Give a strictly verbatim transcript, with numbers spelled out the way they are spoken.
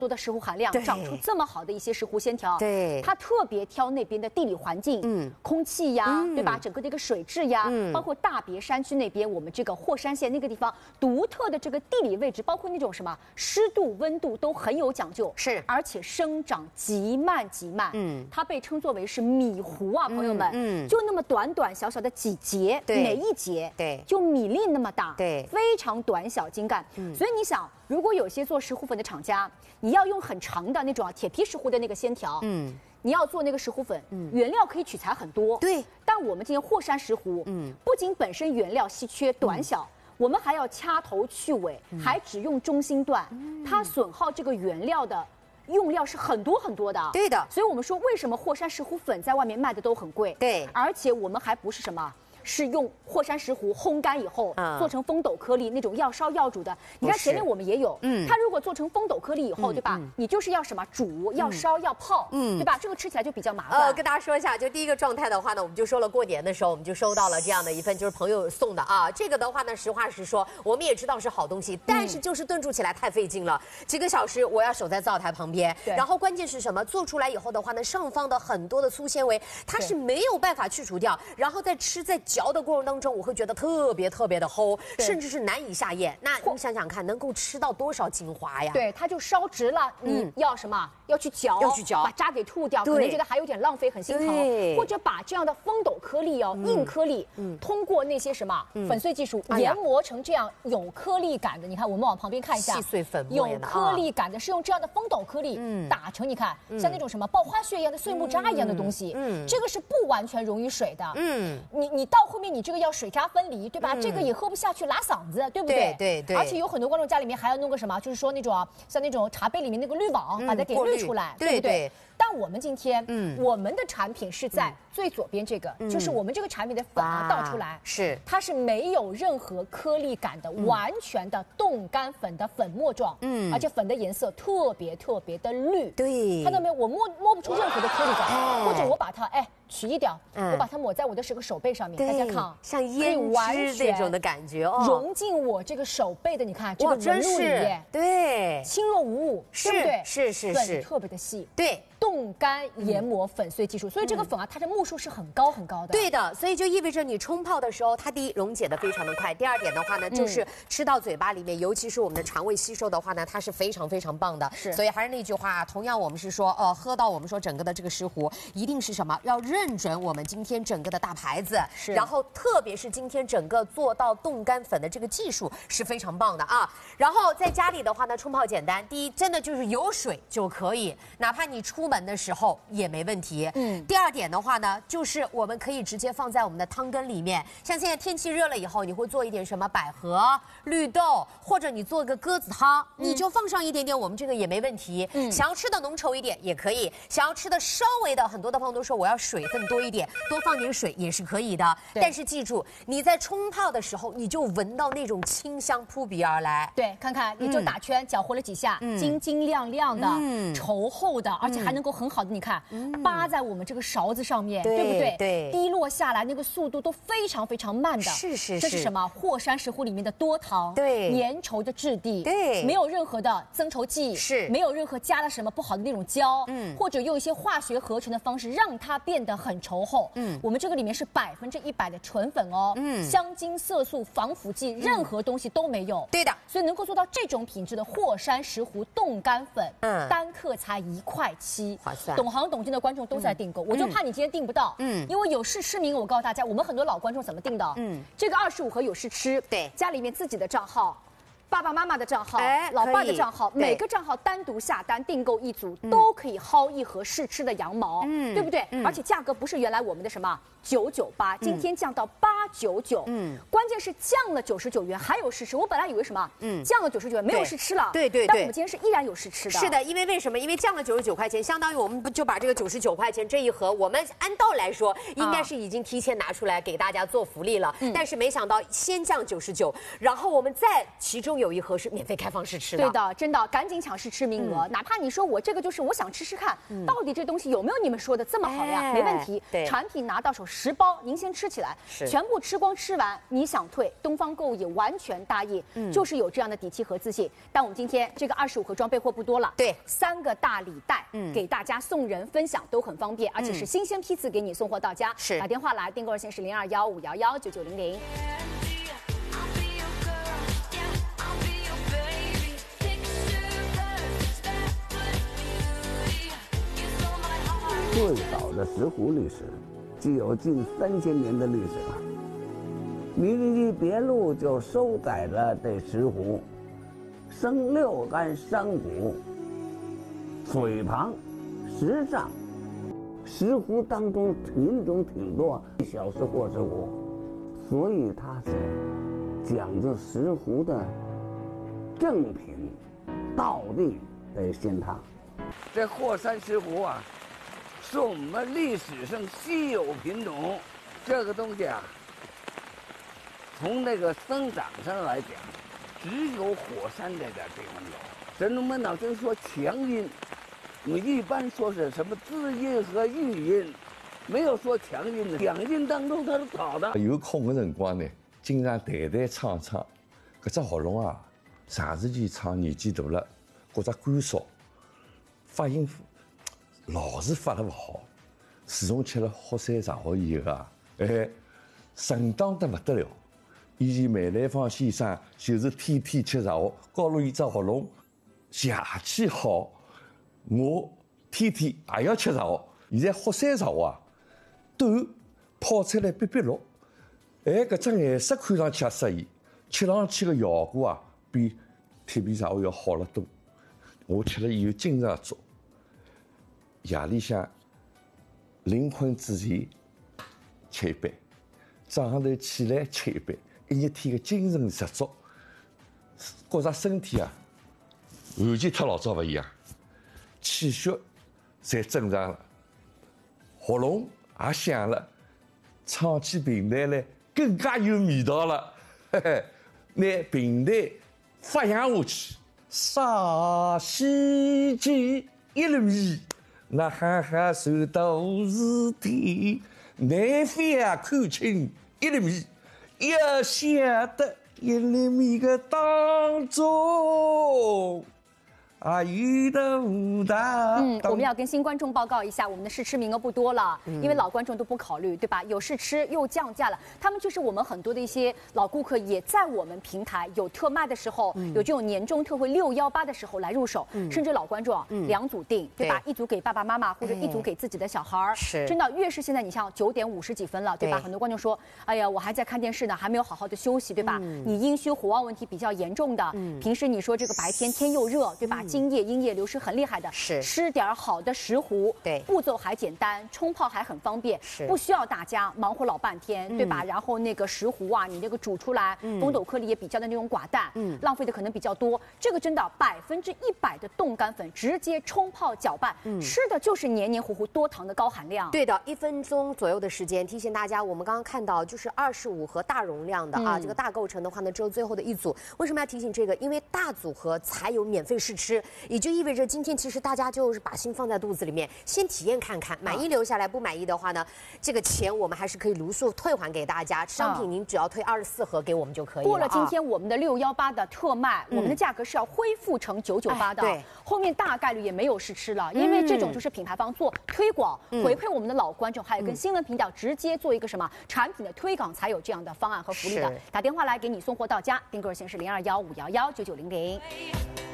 多的石斛含量，长出这么好的一些石斛线条。 对， 它特别挑那边的地理环境，嗯，空气呀，嗯、对吧？整个的一个水质呀，嗯，包括大别山区那边，我们这个霍山县那个地方独特的这个地理位置，包括那种什么湿度、温度都很有讲究， 是， 而且生长极慢极慢，嗯，它被称作为是米斛啊，朋友们，嗯，就那么短短小小的几节，每一节， 对， 就米粒那么大， 对， 非常短小精干，嗯，所以你想，如果有些做石斛粉的厂家，你要用很长的那种铁皮石斛的那个线条，嗯，你要做那个石斛粉，嗯，原料可以取材很多， 对。 但我们今天霍山石斛，嗯，不仅本身原料稀缺短小，嗯、我们还要掐头去尾，嗯、还只用中心段，嗯、它损耗这个原料的用料是很多很多的。 对的。 所以我们说，为什么霍山石斛粉在外面卖的都很贵？ 对。 而且我们还不是什么。是用霍山石斛烘干以后，嗯、做成风斗颗粒那种要烧要煮的。你看前面我们也有，嗯，它如果做成风斗颗粒以后，嗯、对吧？嗯、你就是要什么煮，要烧，要泡，嗯，对吧？这个吃起来就比较麻烦。 呃，跟大家说一下，就第一个状态的话呢，我们就说了，过年的时候我们就收到了这样的一份，就是朋友送的啊。这个的话呢，实话实说，我们也知道是好东西，但是就是炖煮起来太费劲了，嗯、几个小时我要守在灶台旁边，然后关键是什么？做出来以后的话呢，上方的很多的粗纤维，它是没有办法去除掉，然后在吃在嚼的过程当中。我会觉得特别特别的齁，甚至是难以下咽。那你想想看，能够吃到多少精华呀？ 对，它就烧直了。你要什么？要去嚼， 要去嚼， 把渣给吐掉，可能觉得还有点浪费，很心疼。或者把这样的风斗颗粒哦，硬颗粒，通过那些什么粉碎技术研磨成这样有颗粒感的。你看，我们往旁边看一下， 细碎粉末有颗粒感的，是用这样的风斗颗粒打成，你看像那种什么爆花屑一样的碎木渣一样的东西。嗯，这个是不完全溶于水的。嗯，你你到后面你这个要水渣分离，对吧？嗯、这个也喝不下去，拉嗓子，对不对？ 对 对, 对。 而且有很多观众家里面还要弄个什么，就是说那种像那种茶杯里面那个滤网，嗯、把它给滤出来， 对不对？对但我们今天，嗯，我们的产品是在最左边这个，嗯、就是我们这个产品的粉啊倒出来， 是它是没有任何颗粒感的，嗯、完全的冻干粉的粉末状，嗯，而且粉的颜色特别特别的绿， 对， 看到没有？我摸摸不出任何的颗粒感，哎、或者我把它哎取一点，嗯、我把它抹在我的这个手背上面，大家看， 像胭脂那种的感觉哦， 融进我这个手背的，你看这个纹路里面， 对， 轻若无物，对不对？ 是是是， 粉特别的细， 对。 冻干研磨粉碎技术，所以这个粉啊，它的目数是很高很高的。 对的，所以就意味着你冲泡的时候，它第一溶解的非常的快，第二点的话呢，就是吃到嘴巴里面，尤其是我们的肠胃吸收的话呢，它是非常非常棒的。 是， 所以还是那句话，同样我们是说，呃，喝到我们说整个的这个石斛，一定是什么？要认准我们今天整个的大牌子， 是， 然后特别是今天整个做到冻干粉的这个技术是非常棒的啊。然后在家里的话呢，冲泡简单，第一真的就是有水就可以，哪怕你出门的时候。也没问题。嗯，第二点的话呢，就是我们可以直接放在我们的汤羹里面。像现在天气热了以后，你会做一点什么百合、绿豆，或者你做个鸽子汤，嗯、你就放上一点点，我们这个也没问题。嗯，想要吃的浓稠一点也可以，想要吃的稍微的，很多的朋友都说我要水分多一点，多放点水也是可以的。但是记住，你在冲泡的时候，你就闻到那种清香扑鼻而来。 对，看看你就打圈，搅和了几下，嗯、晶晶亮亮的，嗯、稠厚的，而且还能够很好的。你看，嗯、扒在我们这个勺子上面， 对, 对不对？ 对， 滴落下来那个速度都非常非常慢的。 是是是， 这是什么？霍山石斛里面的多糖， 对， 粘稠的质地， 对， 没有任何的增稠剂， 是， 没有任何加了什么不好的那种胶，嗯，或者用一些化学合成的方式让它变得很稠厚。嗯，我们这个里面是百分之一百的纯粉哦，嗯，香精、色素、防腐剂，任何东西都没有。 对的， 所以能够做到这种品质的霍山石斛冻干粉，嗯，单克才一块七， 划算。 懂行懂经的观众都在订购，嗯、我就怕你今天订不到，嗯，因为有事吃名，我告诉大家，我们很多老观众怎么订的，嗯，这个二十五盒有事吃， 对， 家里面自己的账号。爸爸妈妈的账号，哎，老爸的账号，每个账号单独下单订购一组，都可以薅一盒试吃的羊毛，嗯，对不对？嗯、而且价格不是原来我们的什么九九八，今天降到八九九，嗯，关键是降了九十九元，还有试吃。我本来以为什么，嗯，降了九十九元没有试吃了， 对对对， 但我们今天是依然有试吃的。 是的，因为为什么？因为降了九十九块钱，相当于我们就把这个九十九块钱这一盒，我们按道来说应该是已经提前拿出来给大家做福利了，嗯、但是没想到先降九十九，然后我们再其中有一盒是免费开放试吃的。 对的，真的，赶紧抢试吃名额，嗯、哪怕你说我这个就是我想吃吃看，嗯、到底这东西有没有你们说的这么好呀？哎、没问题，产品拿到手十包，您先吃起来，全部部吃光吃完，你想退，东方购物也完全答应，嗯，就是有这样的底气和自信。但我们今天这个二十五盒装备货不多了， 对， 三个大礼袋，嗯，给大家送人分享都很方便，而且是新鲜批次给你送货到家。 是， 打电话来，订购热线是零二幺五幺幺九九零零。 最早的石斛历史，具有近三千年的历史了。《弥勒记别录》就收载了这石斛，生六干山谷，水旁，石上。石斛当中品种挺多，小石或石斛，所以它是讲究石斛的正品，道地得信它。这霍山石斛啊，是我们历史上稀有品种。这个东西啊，从那个生长上来讲，只有火山这点地方有。神农本草经说强阴，我们一般说是什么滋阴和育阴，没有说强阴的。两阴当中它是好的。 有空的辰光呢，经常弹弹唱唱，搿只喉咙啊，长时间唱年纪大了，觉着干燥，发音老是发得不好。自从吃了霍山茶学以后啊，哎，顺当得不得了。以前梅兰芳先生就是天天吃茶学，搞了一只喉咙，邪气好。我天天也要吃茶学。现在霍山茶学啊，短，泡出来碧碧绿，哎，搿只颜色看上去也适宜，吃上去个效果啊，比铁皮茶学要好得多。我吃了以后经常做，夜里向临困之前吃一杯，早上头起来吃一杯，一日天个精神十足，觉着身体啊完全和老早不一样，气血侪正常了，喉咙也响了，唱起评弹来更加有味道了。嘿嘿，拿评弹发扬下去，沙溪涧一路米，那哈哈受到事体，南飞啊看清一粒米，要晓得一粒米的当中。啊，有的舞蹈。 嗯，我们要跟新观众报告一下，我们的试吃名额不多了，嗯、因为老观众都不考虑，对吧？有试吃又降价了，他们就是我们很多的一些老顾客，也在我们平台有特卖的时候，嗯、有这种年终特惠六幺八的时候来入手，嗯、甚至老观众啊，嗯、两组订，对吧？对一组给爸爸妈妈或者一组给自己的小孩儿，是、嗯、真的。越是现在，你像九点五十几分了，对吧？对很多观众说，哎呀，我还在看电视呢，还没有好好的休息，对吧？嗯、你阴虚火旺问题比较严重的，嗯、平时你说这个白天天又热，对吧？嗯津液、阴液流失很厉害的，是吃点好的石斛，对，步骤还简单，冲泡还很方便，是不需要大家忙活老半天，嗯、对吧？然后那个石斛啊，你那个煮出来，嗯、红豆颗粒也比较的那种寡淡，嗯，浪费的可能比较多。这个真的百分之一百的冻干粉，直接冲泡搅拌，嗯、吃的就是黏黏糊糊、多糖的高含量。 对的，一分钟左右的时间，提醒大家，我们刚刚看到就是二十五盒大容量的啊，嗯、这个大构成的话呢，只有最后的一组。为什么要提醒这个？因为大组合才有免费试吃。也就意味着今天其实大家就是把心放在肚子里面，先体验看看，满意留下来，不满意的话呢，这个钱我们还是可以如数退还给大家。商品您只要退二十四盒给我们就可以了。 过了今天我们的六幺八的特卖，我们的价格是要恢复成九九八的，对，后面大概率也没有试吃了，因为这种就是品牌方做推广，回馈我们的老观众，还有跟新闻频道直接做一个什么产品的推广，才有这样的方案和福利的。打电话来给你送货到家，订购热线是零二幺五幺幺九九零零。